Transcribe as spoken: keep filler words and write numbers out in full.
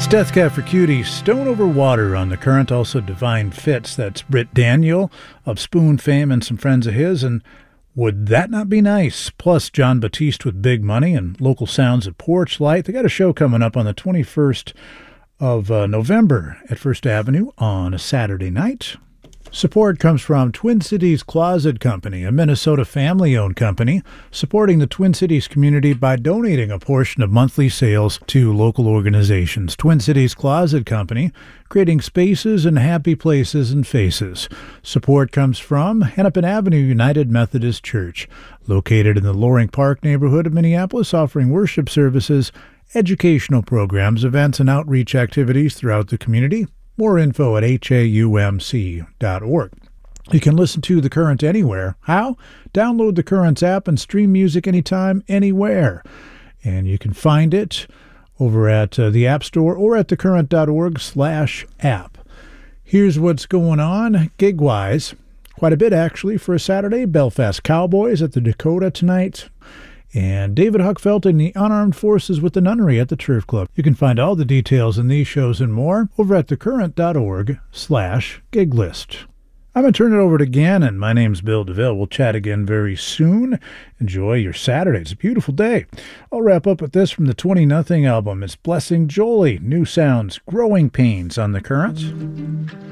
It's Death Cab for Cutie, Stone Over Water on the Current, also Divine Fits. That's Britt Daniel of Spoon fame and some friends of his, and Would That Not Be Nice? Plus John Batiste with Big Money and local sounds at Porch Light. They got a show coming up on the twenty-first of uh, November at First Avenue on a Saturday night. Support comes from Twin Cities Closet Company, a Minnesota family-owned company, supporting the Twin Cities community by donating a portion of monthly sales to local organizations. Twin Cities Closet Company, creating spaces and happy places and faces. Support comes from Hennepin Avenue United Methodist Church, located in the Loring Park neighborhood of Minneapolis, offering worship services, educational programs, events, and outreach activities throughout the community. More info at H A U M C dot org. You can listen to The Current anywhere. How? Download The Current's app and stream music anytime, anywhere. And you can find it over at uh, the App Store or at thecurrent.org slash app. Here's what's going on gig-wise. Quite a bit, actually, for a Saturday. Belfast Cowboys at the Dakota tonight. And David Huckfelt and the Unarmed Forces with the Nunnery at the Turf Club. You can find all the details in these shows and more over at thecurrent.org slash gig list. I'm going to turn it over to Gannon. My name's Bill DeVille. We'll chat again very soon. Enjoy your Saturday. It's a beautiful day. I'll wrap up with this from the twenty nothing album. It's Blessing Jolie. New sounds, Growing Pains on The Current.